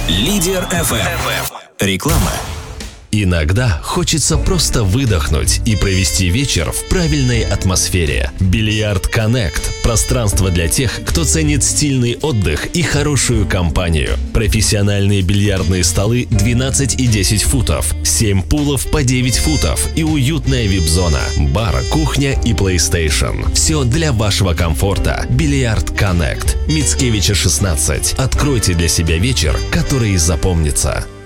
Лидер FM. Реклама. Иногда хочется просто выдохнуть и провести вечер в правильной атмосфере. Бильярд Connect – пространство для тех, кто ценит стильный отдых и хорошую компанию. Профессиональные бильярдные столы 12 и 10 футов, 7 пулов по 9 футов и уютная вип-зона, бар, кухня и PlayStation. Все для вашего комфорта. Бильярд Connect. Мицкевича 16. Откройте для себя вечер, который запомнится.